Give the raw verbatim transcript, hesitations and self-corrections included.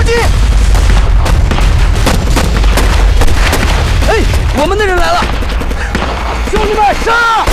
击！哎，我们的人来了！兄弟们，杀！